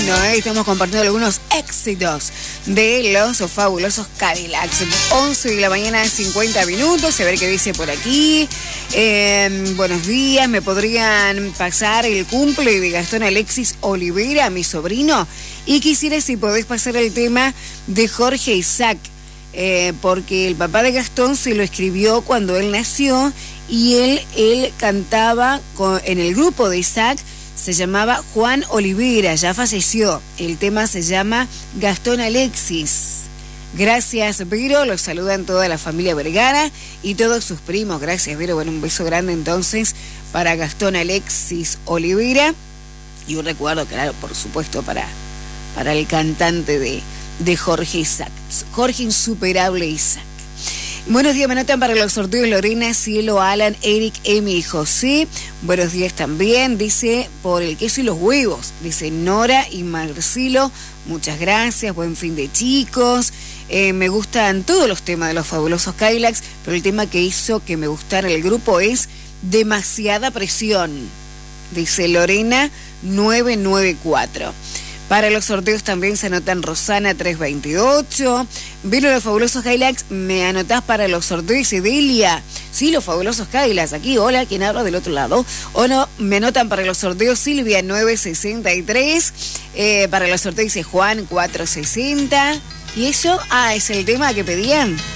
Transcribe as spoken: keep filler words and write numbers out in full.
bueno, ¿eh? Estamos compartiendo algunos éxitos de los fabulosos Cadillacs. once de la mañana, cincuenta minutos. A ver qué dice por aquí. Eh, buenos días. ¿Me podrían pasar el cumple de Gastón Alexis Olivera, mi sobrino? Y quisiera si podés pasar el tema de Jorge Isaac. Eh, porque el papá de Gastón se lo escribió cuando él nació y él, él cantaba con, en el grupo de Isaac, se llamaba Juan Olivera, ya falleció. El tema se llama Gastón Alexis. Gracias, Vero, los saludan toda la familia Vergara y todos sus primos. Gracias, Vero. Bueno, un beso grande entonces para Gastón Alexis Olivera y un recuerdo, claro, por supuesto, para, para el cantante de... de Jorge Isaac, Jorge Insuperable Isaac. Buenos días, me anotan para los sorteos Lorena, Cielo, Alan, Eric, Emi y José. Buenos días también, dice, por el queso y los huevos, dice Nora y Marcelo, muchas gracias, buen fin de chicos. Eh, me gustan todos los temas de los fabulosos Cadillacs, pero el tema que hizo que me gustara el grupo es Demasiada Presión, dice Lorena nueve nueve cuatro. Para los sorteos también se anotan Rosana tres veintiocho. Vino los fabulosos Cadillacs, me anotás para los sorteos de Delia. Sí, los fabulosos Cadillacs. Aquí, hola, ¿quién habla del otro lado? O no, me anotan para los sorteos Silvia nueve sesenta y tres. Eh, para los sorteos dice Juan cuatrocientos sesenta. ¿Y eso? Ah, es el tema que pedían.